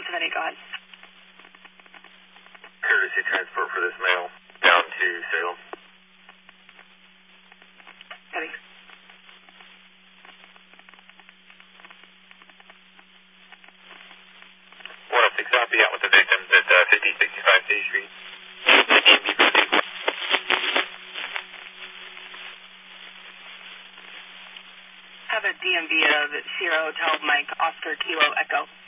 7-8, go ahead. Courtesy transport for this male down to Salem. Heavy. 106, I'll be out with the victims at 5065 Day Street. Have a DMV of Sierra Hotel Mike Oscar Kilo Echo.